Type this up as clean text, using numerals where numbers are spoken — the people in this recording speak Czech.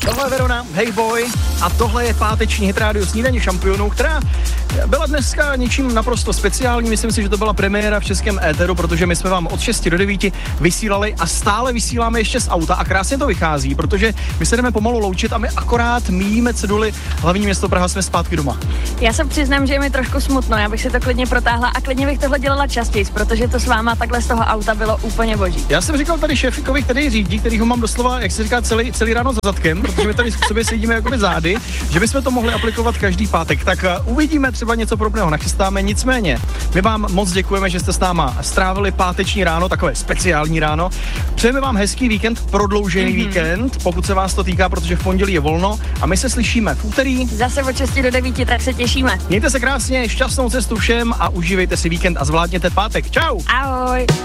Tohle je Verona, Hey Boy a tohle je páteční hit rádio Snídaně šampionů, která byla dneska něčím naprosto speciální. Myslím si, že to byla premiéra v českém éteru, protože my jsme vám od 6 do 9 vysílali a stále vysíláme ještě z auta a krásně to vychází, protože my se jdeme pomalu loučit a my akorát míjíme ceduly hlavní město Praha, jsme zpátky doma. Já se přiznám, že je mi trošku smutno, já bych si to klidně protáhla a klidně bych tohle dělala častěji, protože to s váma takhle z toho auta bylo úplně boží. Já jsem říkal tady šéfikovi, který řídí, který ho mám doslova, jak se říká, celý ráno za zadkem, protože my tady k sobě sedíme jakoby zády, že bychom to mohli aplikovat každý pátek. Tak uvidíme, třeba něco podobného nachystáme. Nicméně, my vám moc děkujeme, že jste s náma strávili páteční ráno, takové speciální ráno. Přejeme vám hezký víkend, prodloužený víkend, pokud se vás to týká, protože v pondělí je volno a my se slyšíme v úterý. Zase od 6 do 9, tak se těšíme. Mějte se krásně, šťastnou cestu všem a užívejte si víkend a zvládněte pátek. Čau! Ahoj!